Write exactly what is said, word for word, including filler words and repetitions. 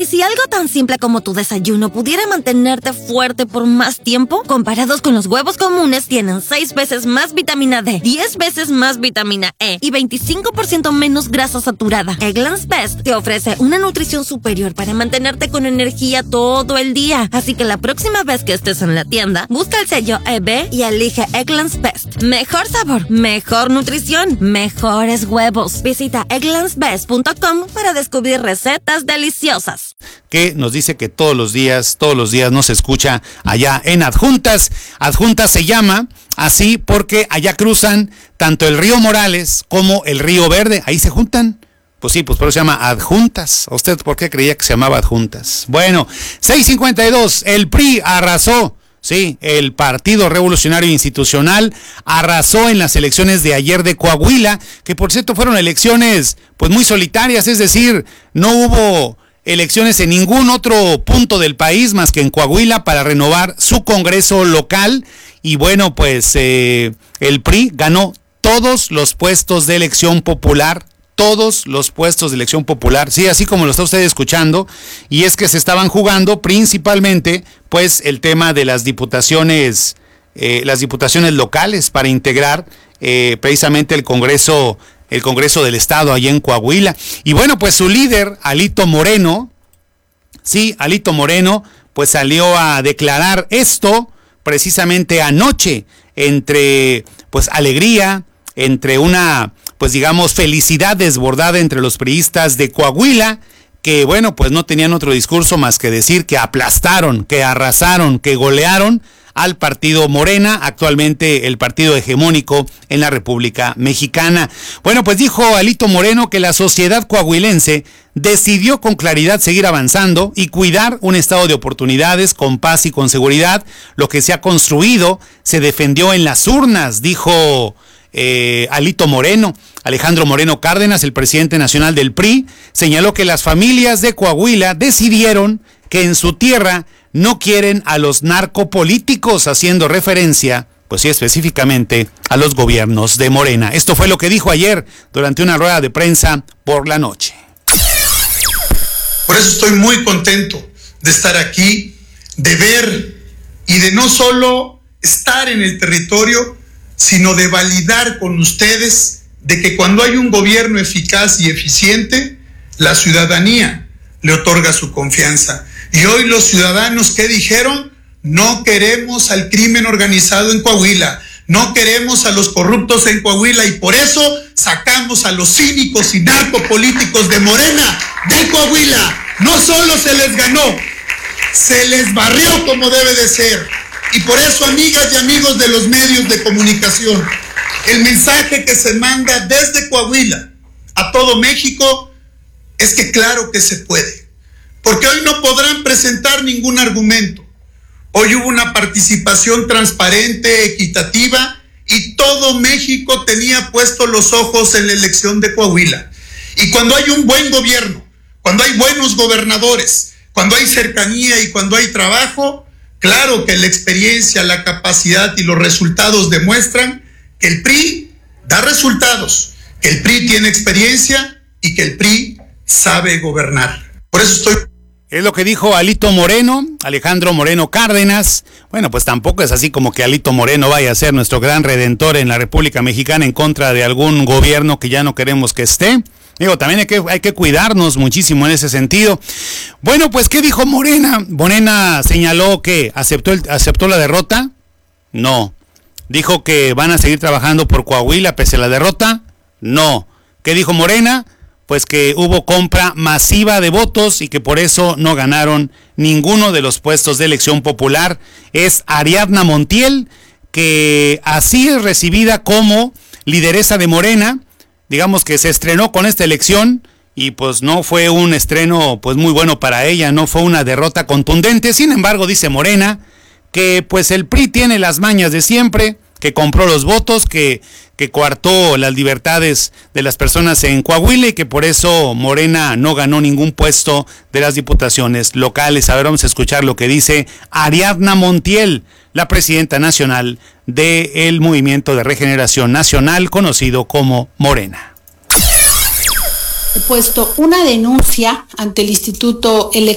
si algo tan simple como tu desayuno pudiera mantenerte fuerte por más tiempo, comparados con los huevos comunes, tienen seis veces más vitamina D, diez veces más vitamina E y veinticinco por ciento menos grasa saturada. Eggland's Best te ofrece una nutrición superior para mantenerte con energía todo el día. Así que la próxima vez que estés en la tienda, busca el sello E B y elige Eggland's Best. Mejor sabor, mejor nutrición, mejores huevos. Visita egglands best punto com para descubrir recetas deliciosas. Que nos dice que todos los días, todos los días nos escucha allá en Adjuntas. Adjuntas se llama así porque allá cruzan tanto el río Morales como el río Verde. Ahí se juntan. Pues sí, pues por eso se llama Adjuntas. ¿A usted por qué creía que se llamaba Adjuntas? Bueno, seis cincuenta y dos, el P R I arrasó. Sí, el Partido Revolucionario Institucional arrasó en las elecciones de ayer de Coahuila, que por cierto fueron elecciones pues muy solitarias, es decir, no hubo elecciones en ningún otro punto del país más que en Coahuila para renovar su Congreso local. Y bueno, pues eh, el P R I ganó todos los puestos de elección popular, todos los puestos de elección popular, sí, así como lo está usted escuchando, y es que se estaban jugando principalmente, pues, el tema de las diputaciones, eh, las diputaciones locales para integrar eh, precisamente el Congreso, el Congreso del Estado allá en Coahuila. Y bueno, pues su líder, Alito Moreno, sí, Alito Moreno, pues salió a declarar esto precisamente anoche, entre, pues, alegría, entre una, pues digamos, felicidad desbordada entre los priistas de Coahuila, que bueno, pues no tenían otro discurso más que decir que aplastaron, que arrasaron, que golearon al partido Morena, actualmente el partido hegemónico en la República Mexicana. Bueno, pues dijo Alito Moreno que la sociedad coahuilense decidió con claridad seguir avanzando y cuidar un estado de oportunidades con paz y con seguridad. Lo que se ha construido se defendió en las urnas, dijo Eh, Alito Moreno. Alejandro Moreno Cárdenas, el presidente nacional del P R I, señaló que las familias de Coahuila decidieron que en su tierra no quieren a los narcopolíticos, haciendo referencia, pues sí, específicamente a los gobiernos de Morena. Esto fue lo que dijo ayer durante una rueda de prensa por la noche. Por eso estoy muy contento de estar aquí, de ver y de no solo estar en el territorio, sino de validar con ustedes de que cuando hay un gobierno eficaz y eficiente, la ciudadanía le otorga su confianza. Y hoy los ciudadanos, ¿qué dijeron? No queremos al crimen organizado en Coahuila, no queremos a los corruptos en Coahuila, y por eso sacamos a los cínicos y narcopolíticos de Morena de Coahuila. No solo se les ganó, se les barrió como debe de ser. Y por eso, amigas y amigos de los medios de comunicación, el mensaje que se manda desde Coahuila a todo México es que claro que se puede, porque hoy no podrán presentar ningún argumento. Hoy hubo una participación transparente, equitativa, y todo México tenía puestos los ojos en la elección de Coahuila. Y cuando hay un buen gobierno, cuando hay buenos gobernadores, cuando hay cercanía y cuando hay trabajo, claro que la experiencia, la capacidad y los resultados demuestran que el P R I da resultados, que el P R I tiene experiencia y que el P R I sabe gobernar. Por eso estoy... Es lo que dijo Alito Moreno, Alejandro Moreno Cárdenas. Bueno, pues tampoco es así como que Alito Moreno vaya a ser nuestro gran redentor en la República Mexicana en contra de algún gobierno que ya no queremos que esté. Digo, también hay que, hay que cuidarnos muchísimo en ese sentido. Bueno, pues, ¿qué dijo Morena? Morena señaló que aceptó, el, aceptó la derrota. No. Dijo que van a seguir trabajando por Coahuila pese a la derrota. No. ¿Qué dijo Morena? Pues que hubo compra masiva de votos y que por eso no ganaron ninguno de los puestos de elección popular. Es Ariadna Montiel, que así es recibida como lideresa de Morena. Digamos que se estrenó con esta elección y pues no fue un estreno pues muy bueno para ella, no fue una derrota contundente. Sin embargo, dice Morena que pues el P R I tiene las mañas de siempre, que compró los votos, que, que coartó las libertades de las personas en Coahuila y que por eso Morena no ganó ningún puesto de las diputaciones locales. A ver, vamos a escuchar lo que dice Ariadna Montiel, la presidenta nacional del Movimiento de Regeneración Nacional, conocido como Morena. He puesto una denuncia ante el Instituto Electoral